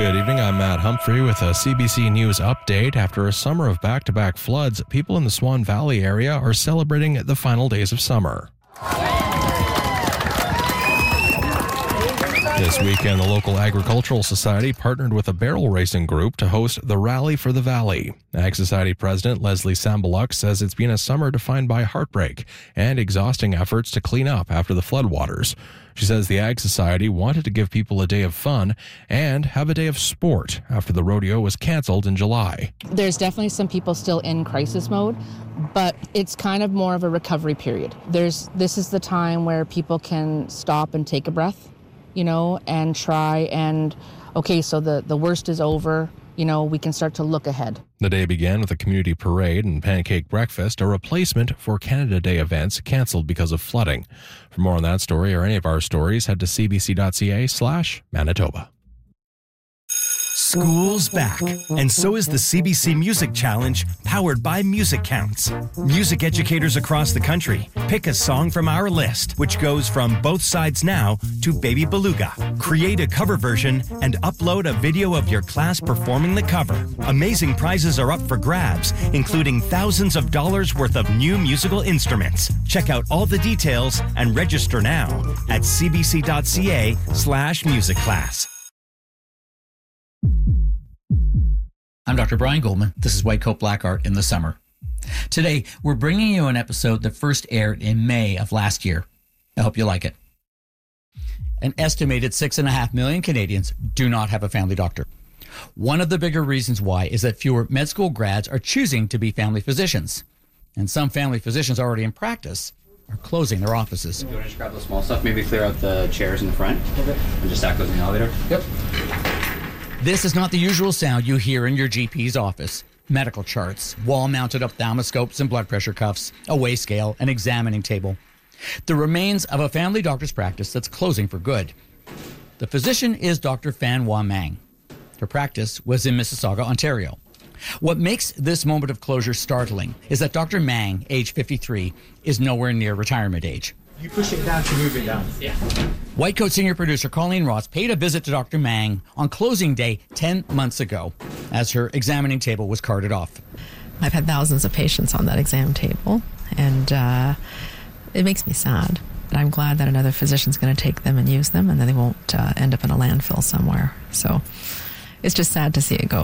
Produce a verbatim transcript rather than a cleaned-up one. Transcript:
Good evening, I'm Matt Humphrey with a C B C News update. After a summer of back-to-back floods, people in the Swan Valley area are celebrating the final days of summer. This weekend, the local Agricultural Society partnered with a barrel racing group to host the Rally for the Valley. Ag Society President Leslie Sambaluk says it's been a summer defined by heartbreak and exhausting efforts to clean up after the floodwaters. She says the Ag Society wanted to give people a day of fun and have a day of sport after the rodeo was canceled in July. There's definitely some people still in crisis mode, but it's kind of more of a recovery period. There's this is the time where people can stop and take a breath, you know, and try and, okay, so the, the worst is over, you know, we can start to look ahead. The day began with a community parade and pancake breakfast, a replacement for Canada Day events canceled because of flooding. For more on that story or any of our stories, head to cbc.ca slash Manitoba. School's back, and so is the C B C Music Challenge, powered by Music Counts. Music educators across the country pick a song from our list, which goes from Both Sides Now to Baby Beluga. Create a cover version and upload a video of your class performing the cover. Amazing prizes are up for grabs, including thousands of dollars worth of new musical instruments. Check out all the details and register now at cbc.ca slash music class. I'm Doctor Brian Goldman. This is White Coat Black Art in the Summer. Today, we're bringing you an episode that first aired in May of last year. I hope you like it. An estimated six and a half million Canadians do not have a family doctor. One of the bigger reasons why is that fewer med school grads are choosing to be family physicians. And some family physicians already in practice are closing their offices. You want to just grab the small stuff, maybe clear out the chairs in the front, okay, and just stack those in the elevator? Yep. This is not the usual sound you hear in your G P's office. Medical charts, wall-mounted ophthalmoscopes and blood pressure cuffs, a weigh scale, an examining table. The remains of a family doctor's practice that's closing for good. The physician is Doctor Fan Wah Mang. Her practice was in Mississauga, Ontario. What makes this moment of closure startling is that Doctor Mang, age fifty-three, is nowhere near retirement age. You push it down to move it down. Yeah. White Coat senior producer Colleen Ross paid a visit to Doctor Mang on closing day ten months ago as her examining table was carted off. I've had thousands of patients on that exam table, and uh, it makes me sad. But I'm glad that another physician's going to take them and use them, and then they won't uh, end up in a landfill somewhere. So it's just sad to see it go.